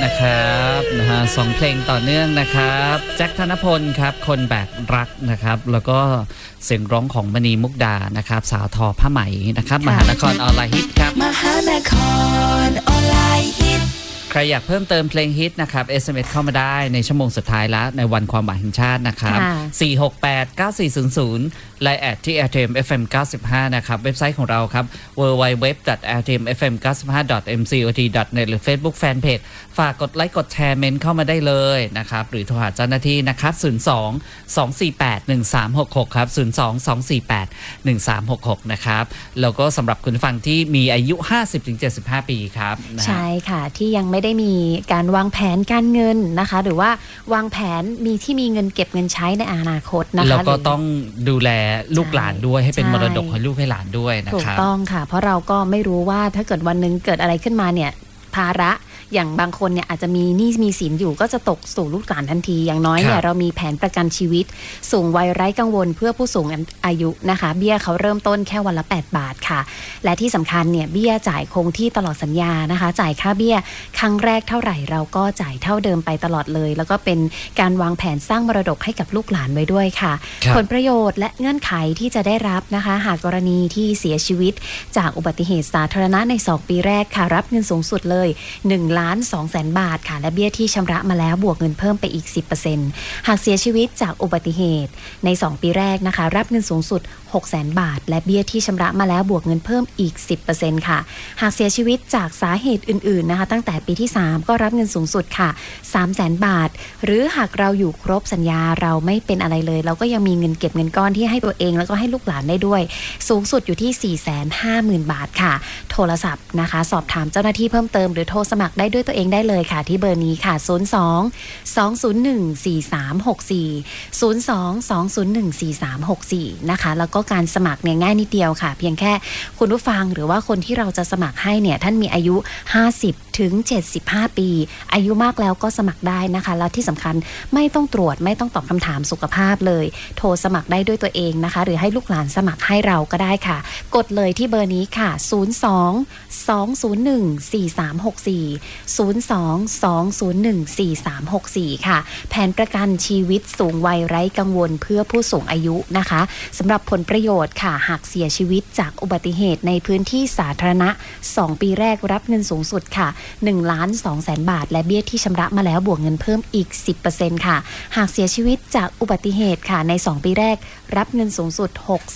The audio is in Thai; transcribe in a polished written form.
นะครับสองเพลงต่อเนื่องนะครับแจ็คธนพลครับคนแบกรักนะครับแล้วก็เสียงร้องของมณีมุกดานะครับสาวทอผ้าไหมนะครับมหานครออนไลน์ฮิตครับมหานครออนไลน์ฮิตใครอยากเพิ่มเติมเพลงฮิตนะครับ SMS เข้ามาได้ในชั่วโมงสุดท้ายแล้วในวันความหมายแห่งชาตินะครับ4689400 ไลน์แอดที่ RTM FM 95นะครับเว็บไซต์ของเราครับ www.rtmfm95.mcot.net หรือ Facebook Fanpage ฝากกดไลค์กดแชร์เมนต์เข้ามาได้เลยนะครับหรือโทรหาเจ้าหน้าที่นะครับ02-248-1366ครับ02-248-1366นะครับแล้วก็สำหรับคุณฟังที่มีอายุ 50-75 ปีครับใช่ค่ะที่ยังไม่ได้มีการวางแผนการเงินนะคะหรือว่าวางแผนมีเงินเก็บเงินใช้ในอนาคตนะคะแล้วก็ต้องดูแลลูกหลานด้วยให้เป็นมรดกให้ลูกให้หลานด้วยนะครับถูกต้องค่ะเพราะเราก็ไม่รู้ว่าถ้าเกิดวันนึงเกิดอะไรขึ้นมาเนี่ยภาระอย่างบางคนเนี่ยอาจจะมีหนี้มีสินอยู่ก็จะตกสู่ลูกหลานทันทีอย่างน้อยเนี่ยเรามีแผนประกันชีวิตสูงวัยไร้กังวลเพื่อผู้สูงอายุนะคะเบี้ยเขาเริ่มต้นแค่วันละ8 บาทค่ะและที่สำคัญเนี่ยเบี้ยจ่ายคงที่ตลอดสัญญานะคะจ่ายค่าเบี้ยครั้งแรกเท่าไหร่เราก็จ่ายเท่าเดิมไปตลอดเลยแล้วก็เป็นการวางแผนสร้างมรดกให้กับลูกหลานไว้ด้วยค่ะผลประโยชน์และเงื่อนไขที่จะได้รับนะคะหากกรณีที่เสียชีวิตจากอุบัติเหตุสาธารณะใน2 ปีแรกค่ะรับเงินสูงสุดเลย1,200,000 บาทค่ะและเบี้ยที่ชำระมาแล้วบวกเงินเพิ่มไปอีก 10% หากเสียชีวิตจากอุบัติเหตุใน2 ปีแรกนะคะรับเงินสูงสุด600,000 บาทและเบี้ยที่ชำระมาแล้วบวกเงินเพิ่มอีก 10% ค่ะหากเสียชีวิตจากสาเหตุอื่นๆนะคะตั้งแต่ปีที่3ก็รับเงินสูงสุดค่ะ300,000 บาทหรือหากเราอยู่ครบสัญญาเราไม่เป็นอะไรเลยเราก็ยังมีเงินเก็บเงินก้อนที่ให้ตัวเองแล้วก็ให้ลูกหลานได้ด้วยสูงสุดอยู่ที่ 450,000 บาทค่ะโทรศัพท์นะคะสอบถามเจ้าหน้าที่เพิ่มเติมหรือโทรสมัครได้ด้วยตัวเองได้เลยค่ะที่เบอร์นี้ค่ะ02-201-4364 นะคะแล้วก็การสมัครเนี่ยง่ายนิดเดียวค่ะเพียงแค่คุณผู้ฟังหรือว่าคนที่เราจะสมัครให้เนี่ยท่านมีอายุ50-75 ปีอายุมากแล้วก็สมัครได้นะคะแล้วที่สำคัญไม่ต้องตรวจไม่ต้องตอบคำถามสุขภาพเลยโทรสมัครได้ด้วยตัวเองนะคะหรือให้ลูกหลานสมัครให้เราก็ได้ค่ะกดเลยที่เบอร์นี้ค่ะ02-201-4364 ค่ะแผนประกันชีวิตสูงวัยไร้กังวลเพื่อผู้สูงอายุนะคะสำหรับผลประโยชน์ค่ะหากเสียชีวิตจากอุบัติเหตุในพื้นที่สาธารณะ2 ปีแรกรับเงินสูงสุดค่ะ1,200,000 บาทและเบี้ยที่ชำระมาแล้วบวกเงินเพิ่มอีก 10% ค่ะหากเสียชีวิตจากอุบัติเหตุค่ะใน2 ปีแรกรับเงินสูงสุด